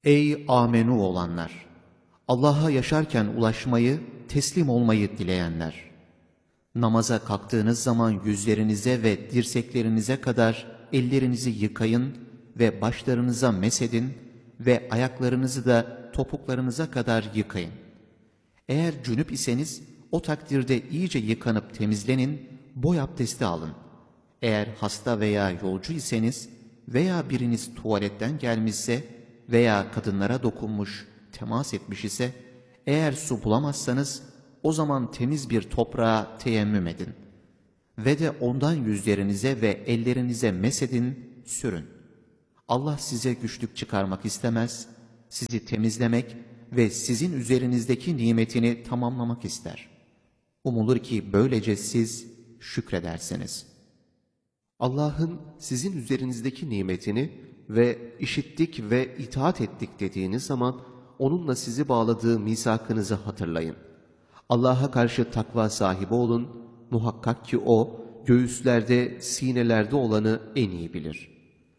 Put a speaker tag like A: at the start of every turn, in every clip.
A: Ey amenu olanlar! Allah'a yaşarken ulaşmayı, teslim olmayı dileyenler! Namaza kalktığınız zaman yüzlerinize ve dirseklerinize kadar ellerinizi yıkayın ve başlarınıza mesedin ve ayaklarınızı da topuklarınıza kadar yıkayın. Eğer cünüp iseniz o takdirde iyice yıkanıp temizlenin, boy abdesti alın. Eğer hasta veya yolcu iseniz veya biriniz tuvaletten gelmişse veya kadınlara dokunmuş, temas etmiş ise, eğer su bulamazsanız o zaman temiz bir toprağa teyemmüm edin. Ve de ondan yüzlerinize ve ellerinize mesedin, sürün. Allah size güçlük çıkarmak istemez, sizi temizlemek ve sizin üzerinizdeki nimetini tamamlamak ister. Umulur ki böylece siz şükredersiniz.
B: Allah'ın sizin üzerinizdeki nimetini ve işittik ve itaat ettik dediğiniz zaman onunla sizi bağladığı misakınızı hatırlayın. Allah'a karşı takva sahibi olun, muhakkak ki O, göğüslerde, sinelerde olanı en iyi bilir.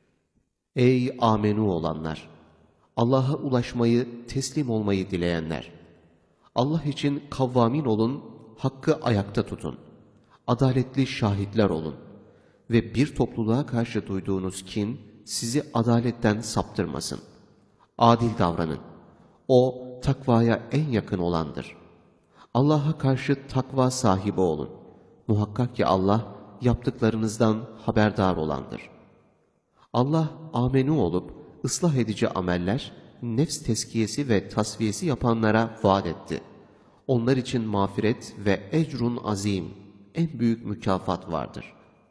B: Ey amenu olanlar! Allah'a ulaşmayı, teslim olmayı dileyenler! Allah için kavvamin olun, hakkı ayakta tutun. Adaletli şahitler olun. Ve bir topluluğa karşı duyduğunuz kin, sizi adaletten saptırmasın. Adil davranın. O, takvaya en yakın olandır. Allah'a karşı takva sahibi olun. Muhakkak ki Allah, yaptıklarınızdan haberdar olandır. Allah, amenu olup, ıslah edici ameller, nefs teskiyesi ve tasfiyesi yapanlara vaat etti. Onlar için mağfiret ve ecrun azim, en büyük mükafat vardır.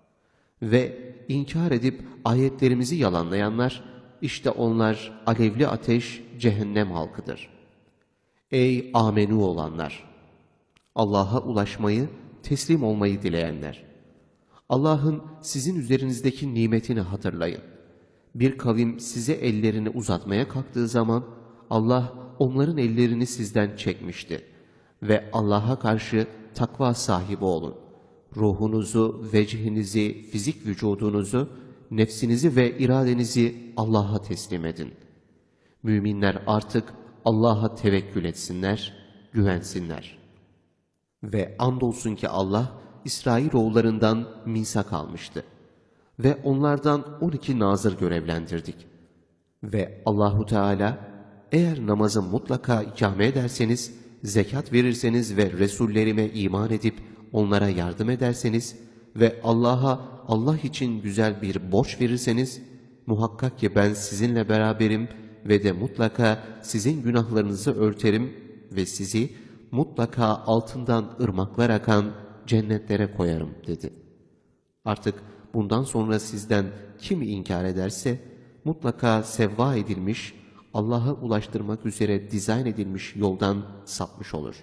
B: Ve inkar edip ayetlerimizi yalanlayanlar, işte onlar alevli ateş, cehennem halkıdır. Ey amenu olanlar! Allah'a ulaşmayı, teslim olmayı dileyenler! Allah'ın sizin üzerinizdeki nimetini hatırlayın. Bir kavim size ellerini uzatmaya kalktığı zaman, Allah onların ellerini sizden çekmişti. Ve Allah'a karşı takva sahibi olun. Ruhunuzu, vecihinizi, fizik vücudunuzu, nefsinizi ve iradenizi Allah'a teslim edin. Müminler artık Allah'a tevekkül etsinler, güvensinler. Ve andolsun ki Allah, İsrailoğullarından misak almıştı. Ve onlardan 12 nazır görevlendirdik. Ve Allahu Teala, eğer namazı mutlaka ikame ederseniz, zekat verirseniz ve Resullerime iman edip onlara yardım ederseniz ve Allah'a Allah için güzel bir borç verirseniz, muhakkak ki ben sizinle beraberim ve de mutlaka sizin günahlarınızı örterim ve sizi mutlaka altından ırmaklar akan cennetlere koyarım dedi. Artık bundan sonra sizden kim inkar ederse mutlaka sevva edilmiş, Allah'a ulaştırmak üzere dizayn edilmiş yoldan sapmış olur.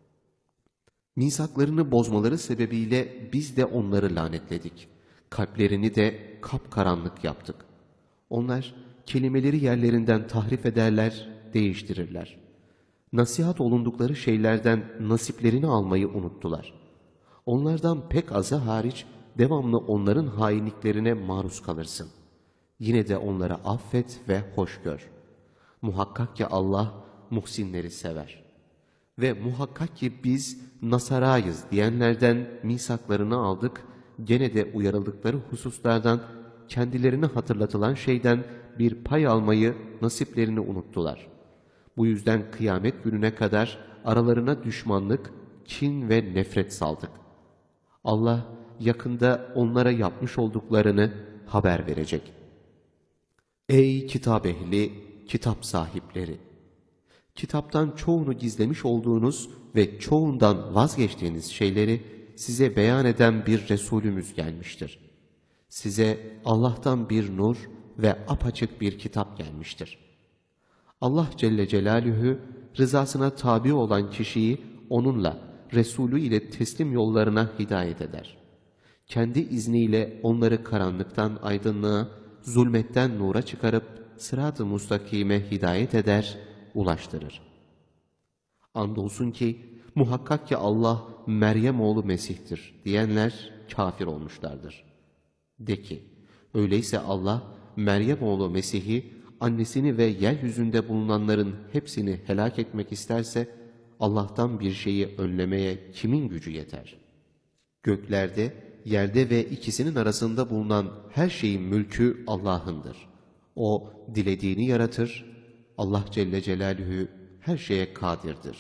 B: Misaklarını bozmaları sebebiyle biz de onları lanetledik. Kalplerini de kapkaranlık yaptık. Onlar kelimeleri yerlerinden tahrif ederler, değiştirirler. Nasihat olundukları şeylerden nasiplerini almayı unuttular. Onlardan pek azı hariç devamlı onların hainliklerine maruz kalırsın. Yine de onları affet ve hoş gör. Muhakkak ki Allah muhsinleri sever. Ve muhakkak ki biz Nasarayız diyenlerden misaklarını aldık, gene de uyarıldıkları hususlardan, kendilerine hatırlatılan şeyden bir pay almayı, nasiplerini unuttular. Bu yüzden kıyamet gününe kadar aralarına düşmanlık, kin ve nefret saldık. Allah yakında onlara yapmış olduklarını haber verecek. Ey kitap ehli, kitap sahipleri! Kitaptan çoğunu gizlemiş olduğunuz ve çoğundan vazgeçtiğiniz şeyleri size beyan eden bir Resulümüz gelmiştir. Size Allah'tan bir nur ve apaçık bir kitap gelmiştir. Allah Celle Celaluhu rızasına tabi olan kişiyi onunla, Resulü ile teslim yollarına hidayet eder. Kendi izniyle onları karanlıktan aydınlığa, zulmetten nura çıkarıp sırat-ı mustakime hidayet eder, ulaştırır. Andolsun ki muhakkak ki Allah Meryem oğlu Mesih'tir diyenler kafir olmuşlardır. De ki, öyleyse Allah Meryem oğlu Mesih'i annesini ve yeryüzünde bulunanların hepsini helak etmek isterse, Allah'tan bir şeyi önlemeye kimin gücü yeter? Göklerde, yerde ve ikisinin arasında bulunan her şeyin mülkü Allah'ındır. O dilediğini yaratır, Allah Celle Celaluhu her şeye kadirdir.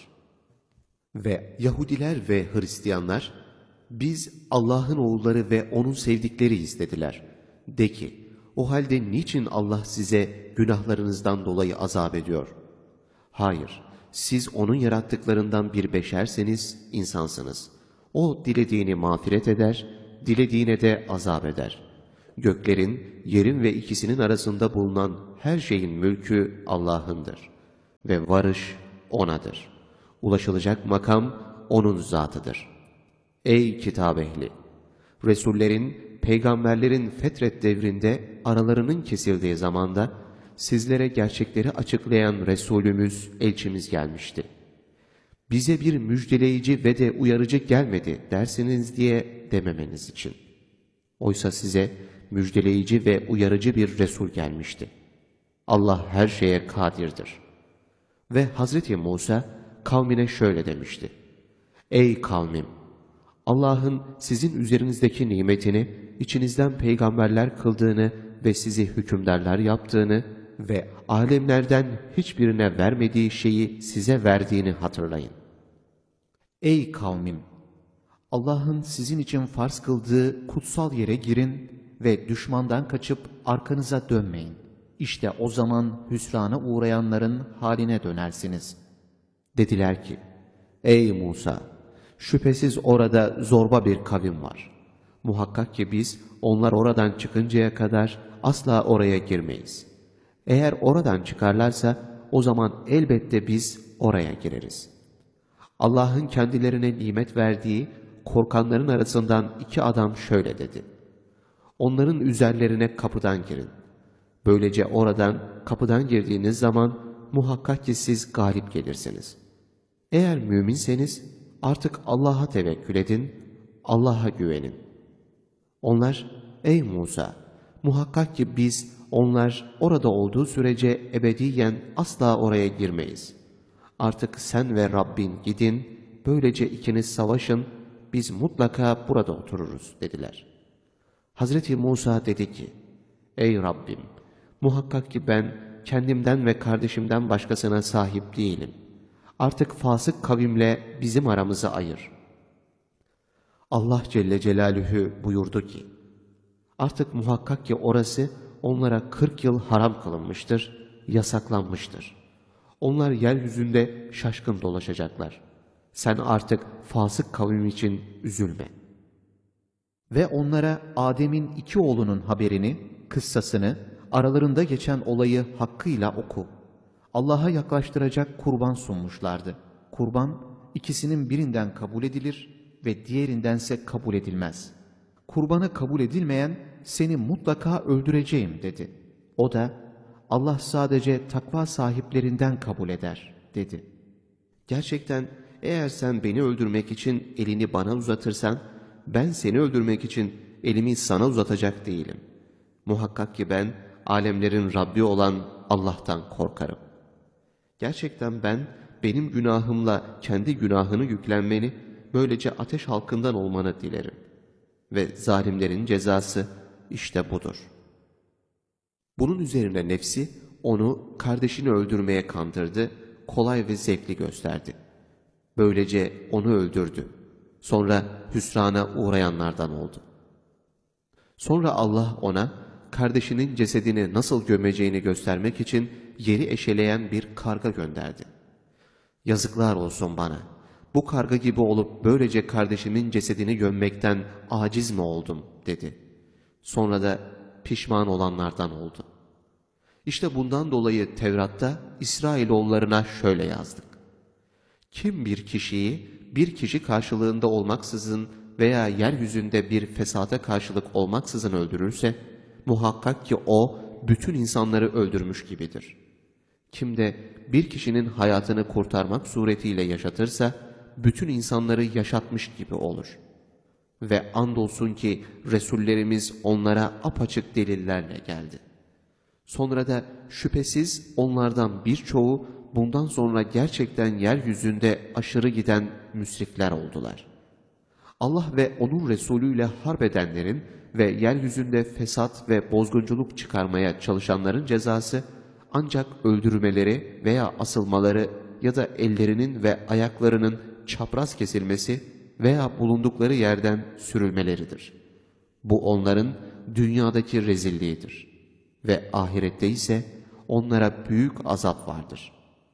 B: Ve Yahudiler ve Hristiyanlar, biz Allah'ın oğulları ve O'nun sevdikleriyiz dediler. De ki, o halde niçin Allah size günahlarınızdan dolayı azap ediyor? Hayır, siz O'nun yarattıklarından bir beşerseniz insansınız. O dilediğini mağfiret eder, dilediğine de azap eder. Göklerin, yerin ve ikisinin arasında bulunan her şeyin mülkü Allah'ındır. Ve varış O'nadır. Ulaşılacak makam O'nun zatıdır. Ey kitap ehli! Resullerin, peygamberlerin fetret devrinde aralarının kesildiği zamanda sizlere gerçekleri açıklayan Resulümüz, elçimiz gelmişti. Bize bir müjdeleyici ve de uyarıcı gelmedi dersiniz diye dememeniz için. Oysa size müjdeleyici ve uyarıcı bir Resul gelmişti. Allah her şeye kadirdir. Ve Hazreti Musa kavmine şöyle demişti. Ey kavmim! Allah'ın sizin üzerinizdeki nimetini, içinizden peygamberler kıldığını ve sizi hükümdarlar yaptığını ve alemlerden hiçbirine vermediği şeyi size verdiğini hatırlayın.
A: Ey kavmim! Allah'ın sizin için farz kıldığı kutsal yere girin ve düşmandan kaçıp arkanıza dönmeyin. İşte o zaman hüsrana uğrayanların haline dönersiniz.
B: Dediler ki, ey Musa! Şüphesiz orada zorba bir kavim var. Muhakkak ki biz onlar oradan çıkıncaya kadar asla oraya girmeyiz. Eğer oradan çıkarlarsa o zaman elbette biz oraya gireriz. Allah'ın kendilerine nimet verdiği korkanların arasından iki adam şöyle dedi. Onların üzerlerine kapıdan girin. Böylece oradan kapıdan girdiğiniz zaman muhakkak ki siz galip gelirsiniz. Eğer müminseniz artık Allah'a tevekkül edin, Allah'a güvenin. Onlar, ey Musa, muhakkak ki biz onlar orada olduğu sürece ebediyen asla oraya girmeyiz. Artık sen ve Rabbin gidin, böylece ikiniz savaşın, biz mutlaka burada otururuz dediler. Hazreti Musa dedi ki, ey Rabbim, muhakkak ki ben kendimden ve kardeşimden başkasına sahip değilim. Artık fasık kavimle bizim aramızı ayır. Allah Celle Celaluhu buyurdu ki, artık muhakkak ki orası onlara 40 yıl haram kılınmıştır, yasaklanmıştır. Onlar yeryüzünde şaşkın dolaşacaklar. Sen artık fasık kavim için üzülme.
A: Ve onlara Adem'in iki oğlunun haberini, kıssasını, aralarında geçen olayı hakkıyla oku. Allah'a yaklaştıracak kurban sunmuşlardı. Kurban ikisinin birinden kabul edilir ve diğerindense kabul edilmez. Kurbanı kabul edilmeyen seni mutlaka öldüreceğim dedi. O da Allah sadece takva sahiplerinden kabul eder dedi.
B: Gerçekten eğer sen beni öldürmek için elini bana uzatırsan, ben seni öldürmek için elimi sana uzatacak değilim. Muhakkak ki ben alemlerin Rabbi olan Allah'tan korkarım. Gerçekten ben benim günahımla kendi günahını yüklenmeni, böylece ateş halkından olmanı dilerim. Ve zalimlerin cezası işte budur. Bunun üzerine nefsi onu kardeşini öldürmeye kandırdı, kolay ve zevkli gösterdi. Böylece onu öldürdü. Sonra hüsrana uğrayanlardan oldu. Sonra Allah ona kardeşinin cesedini nasıl gömeceğini göstermek için yeri eşeleyen bir karga gönderdi. Yazıklar olsun bana. Bu karga gibi olup böylece kardeşimin cesedini gömmekten aciz mi oldum dedi. Sonra da pişman olanlardan oldu. İşte bundan dolayı Tevrat'ta İsrailoğullarına şöyle yazdık. Kim bir kişiyi bir kişi karşılığında olmaksızın veya yeryüzünde bir fesata karşılık olmaksızın öldürürse, muhakkak ki o bütün insanları öldürmüş gibidir. Kim de bir kişinin hayatını kurtarmak suretiyle yaşatırsa, bütün insanları yaşatmış gibi olur. Ve andolsun ki Resullerimiz onlara apaçık delillerle geldi. Sonra da şüphesiz onlardan birçoğu bundan sonra gerçekten yeryüzünde aşırı giden müsrifler oldular. Allah ve onun Resulü ile harp edenlerin ve yeryüzünde fesat ve bozgunculuk çıkarmaya çalışanların cezası ancak öldürmeleri veya asılmaları ya da ellerinin ve ayaklarının çapraz kesilmesi veya bulundukları yerden sürülmeleridir. Bu onların dünyadaki rezilliğidir ve ahirette ise onlara büyük azap vardır.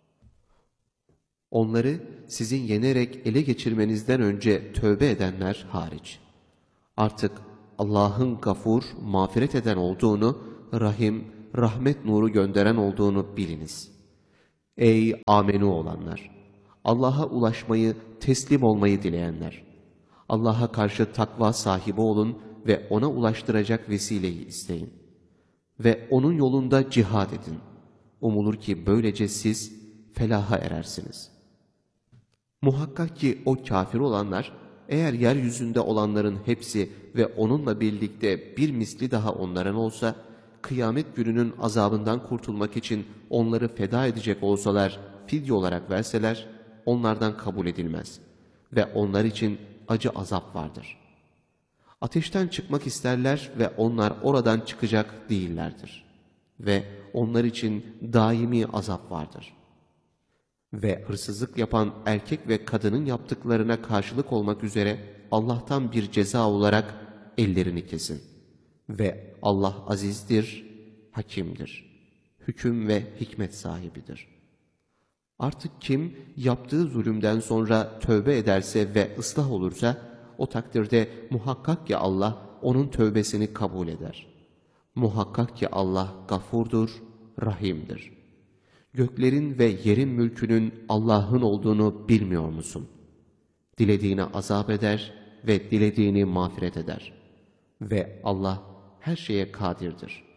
B: Onları sizin yenerek ele geçirmenizden önce tövbe edenler hariç. Artık Allah'ın gafur, mağfiret eden olduğunu, rahim, rahmet nuru gönderen olduğunu biliniz. Ey amenu olanlar! Allah'a ulaşmayı, teslim olmayı dileyenler! Allah'a karşı takva sahibi olun ve ona ulaştıracak vesileyi isteyin. Ve onun yolunda cihad edin. Umulur ki böylece siz felaha erersiniz. Muhakkak ki o kafir olanlar, eğer yeryüzünde olanların hepsi ve onunla birlikte bir misli daha onların olsa, kıyamet gününün azabından kurtulmak için onları feda edecek olsalar, fidye olarak verseler, onlardan kabul edilmez ve onlar için acı azap vardır. Ateşten çıkmak isterler ve onlar oradan çıkacak değillerdir. Ve onlar için daimi azap vardır. Ve hırsızlık yapan erkek ve kadının yaptıklarına karşılık olmak üzere Allah'tan bir ceza olarak ellerini kesin. Ve Allah azizdir, hakimdir. Hüküm ve hikmet sahibidir. Artık kim yaptığı zulümden sonra tövbe ederse ve ıslah olursa, o takdirde muhakkak ki Allah onun tövbesini kabul eder. Muhakkak ki Allah gafurdur, rahimdir. Göklerin ve yerin mülkünün Allah'ın olduğunu bilmiyor musun? Dilediğine azap eder ve dilediğini mağfiret eder. Ve Allah her şeye kadirdir.